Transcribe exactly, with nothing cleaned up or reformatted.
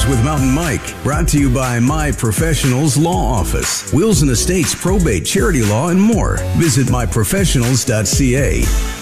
with Mountain Mike, brought to you by My Professionals Law Office, Wills and Estates, probate, charity law, and more. Visit my professionals dot c a.